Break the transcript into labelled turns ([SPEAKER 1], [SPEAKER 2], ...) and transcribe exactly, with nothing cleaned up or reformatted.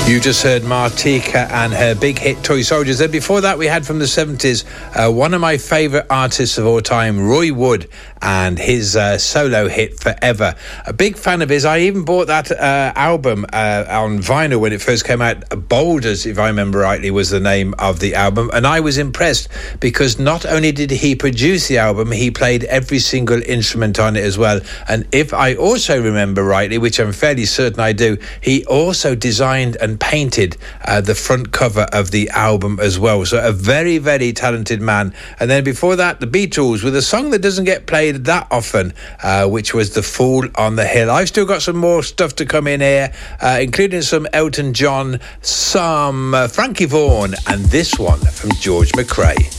[SPEAKER 1] You just heard Martika and her big hit Toy Soldiers. And before that, we had from the seventies uh, one of my favourite artists of all time, Roy Wood, and his uh, solo hit Forever. A big fan of his. I even bought that uh, album uh, on vinyl when it first came out. Boulders, if I remember rightly, was the name of the album. And I was impressed because not only did he produce the album, he played every single instrument on it as well. And if I also remember rightly, which I'm fairly certain I do, he also designed and painted uh, the front cover of the album as well. So a very, very talented man. And then before that, the Beatles with a song that doesn't get played that often, uh, which was The Fool on the Hill. I've still got some more stuff to come in here, uh, including some Elton John, some uh, Frankie Vaughan, and this one from George McRae.